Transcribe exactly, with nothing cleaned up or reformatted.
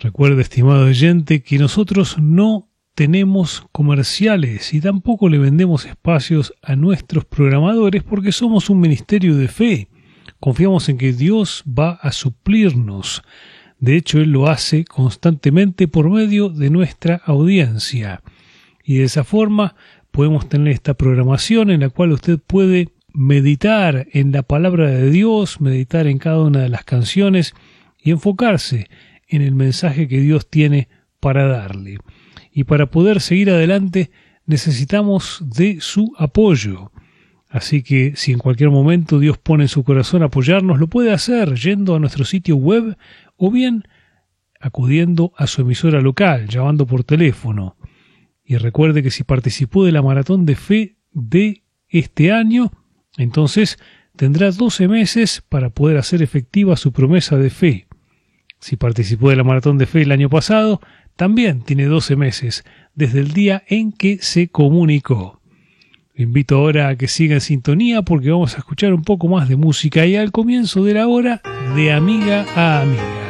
Recuerde, estimado oyente, que nosotros no tenemos comerciales y tampoco le vendemos espacios a nuestros programadores porque somos un ministerio de fe. Confiamos en que Dios va a suplirnos. De hecho, Él lo hace constantemente por medio de nuestra audiencia. Y de esa forma podemos tener esta programación en la cual usted puede meditar en la palabra de Dios, meditar en cada una de las canciones y enfocarse en el mensaje que Dios tiene para darle. Y para poder seguir adelante necesitamos de su apoyo. Así que si en cualquier momento Dios pone en su corazón apoyarnos, lo puede hacer yendo a nuestro sitio web o bien acudiendo a su emisora local, llamando por teléfono. Y recuerde que si participó de la Maratón de Fe de este año, entonces tendrá doce meses para poder hacer efectiva su promesa de fe. Si participó de la Maratón de Fe el año pasado, también tiene doce meses desde el día en que se comunicó. Le invito ahora a que siga en sintonía porque vamos a escuchar un poco más de música y al comienzo de la hora de Amiga a Amiga.